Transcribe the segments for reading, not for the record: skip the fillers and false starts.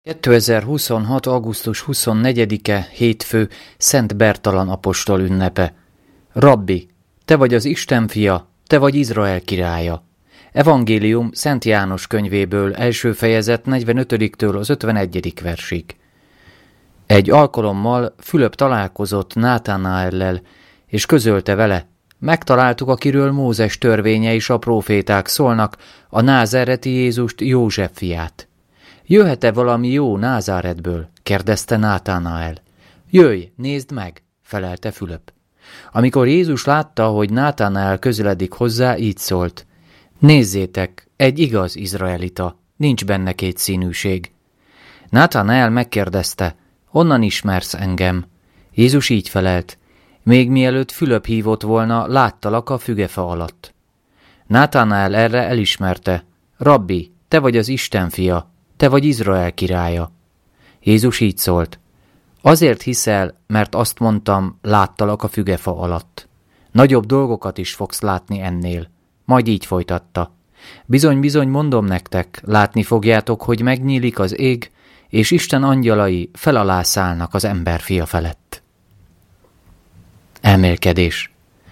2026. augusztus 24-e, hétfő, Szent Bertalan apostol ünnepe. Rabbi, te vagy az Isten fia, te vagy Izrael királya. Evangélium Szent János könyvéből, első fejezet 45-től az 51. versig. Egy alkalommal Fülöp találkozott Nátánaellel, és közölte vele: megtaláltuk, akiről Mózes törvénye és a próféták szólnak, a názáreti Jézust, József fiát. Jöhet-e valami jó Názáretből? kérdezte Nátánael. Jöjj, nézd meg, felelte Fülöp. Amikor Jézus látta, hogy Nátánael közeledik hozzá, így szólt: nézzétek, egy igaz izraelita, nincs benne kétszínűség. Nátánael megkérdezte: honnan ismersz engem? Jézus így felelt: még mielőtt Fülöp hívott volna, láttalak a fügefa alatt. Nátánael erre elismerte: Rabbi, te vagy az Isten fia, te vagy Izrael királya. Jézus így szólt: azért hiszel, mert azt mondtam, láttalak a fügefa alatt. Nagyobb dolgokat is fogsz látni ennél. Majd így folytatta: bizony, mondom nektek, látni fogjátok, hogy megnyílik az ég, és Isten angyalai felalá szállnak az emberfia felett. Elmélkedés.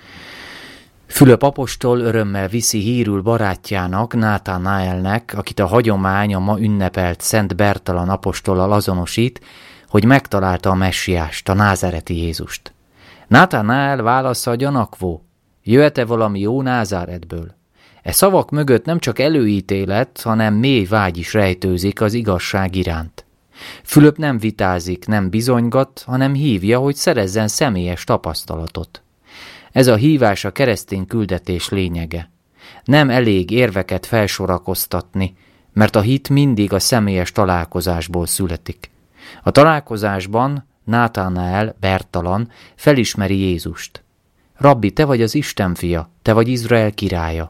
Fülöp apostol örömmel viszi hírül barátjának, Nátánaelnek, akit a hagyomány a ma ünnepelt Szent Bertalan apostollal azonosít, hogy megtalálta a messiást, a názáreti Jézust. Nátánael válasza gyanakvó: jöhet-e valami jó Názáretből? E szavak mögött nem csak előítélet, hanem mély vágy is rejtőzik az igazság iránt. Fülöp nem vitázik, nem bizonygat, hanem hívja, hogy szerezzen személyes tapasztalatot. Ez a hívás a keresztény küldetés lényege. Nem elég érveket felsorakoztatni, mert a hit mindig a személyes találkozásból születik. A találkozásban Nátánael, Bertalan felismeri Jézust. Rabbi, te vagy az Isten fia, te vagy Izrael királya.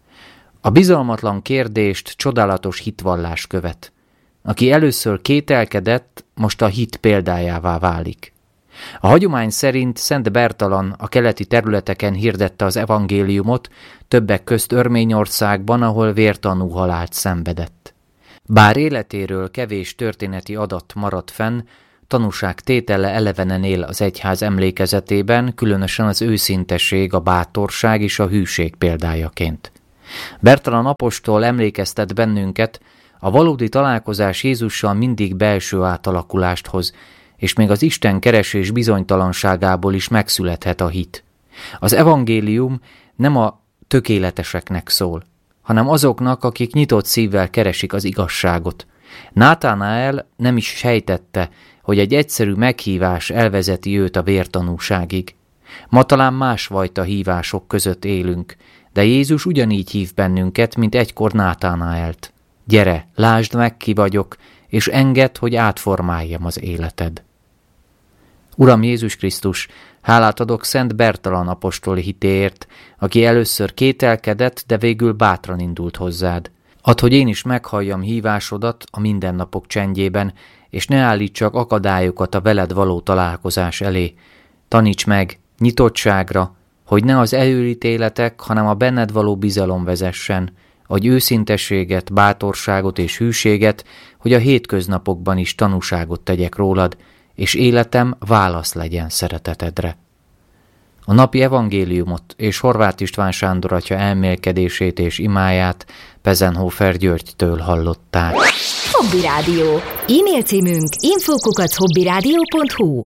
A bizalmatlan kérdést csodálatos hitvallás követ. Aki először kételkedett, most a hit példájává válik. A hagyomány szerint Szent Bertalan a keleti területeken hirdette az evangéliumot, többek közt Örményországban, ahol vértanú halált szenvedett. Bár életéről kevés történeti adat maradt fenn, tanúság tétele elevenen él az egyház emlékezetében, különösen az őszintesség, a bátorság és a hűség példájaként. Bertalan apostol emlékeztet bennünket: a valódi találkozás Jézussal mindig belső átalakulást hoz, és még az Isten keresés bizonytalanságából is megszülethet a hit. Az evangélium nem a tökéleteseknek szól, hanem azoknak, akik nyitott szívvel keresik az igazságot. Nátánael nem is sejtette, hogy egy egyszerű meghívás elvezeti őt a vértanúságig. Ma talán másfajta hívások között élünk, de Jézus ugyanígy hív bennünket, mint egykor Nátánaelt. Gyere, lásd meg, ki vagyok, és engedd, hogy átformáljam az életed. Uram Jézus Krisztus, hálát adok Szent Bertalan apostoli hitéért, aki először kételkedett, de végül bátran indult hozzád. Add, hogy én is meghalljam hívásodat a mindennapok csendjében, és ne állítsak akadályokat a veled való találkozás elé. Taníts meg nyitottságra, hogy ne az előítéletek, hanem a benned való bizalom vezessen, adj őszintességet, bátorságot és hűséget, hogy a hétköznapokban is tanúságot tegyek rólad, és életem válasz legyen szeretetedre. A napi evangéliumot és Horváth István Sándor atya elmélkedését és imáját Pezenhofer Györgytől hallották. Hobby Rádió. E-mail címünk info@hobbyradio.hu